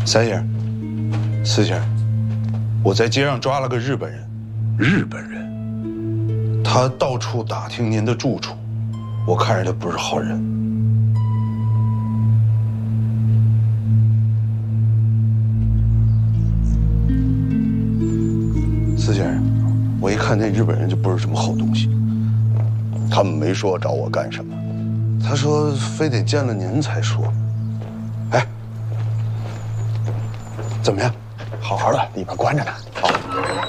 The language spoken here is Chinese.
三爷，四先生，我在街上抓了个日本人。 日本人？ 他到处打听您的住处，我看着他不是好人。四先生，我一看那日本人就不是什么好东西。 他们没说找我干什么， 他说非得见了您才说。哎，怎么样？ 好好的，里边关着呢。好。